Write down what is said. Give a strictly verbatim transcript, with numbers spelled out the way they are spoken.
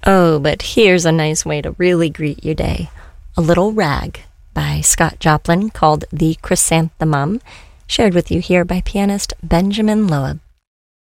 Oh, but here's a nice way to really greet your day. A Little Rag by Scott Joplin, called The Chrysanthemum, shared with you here by pianist Benjamin Loeb.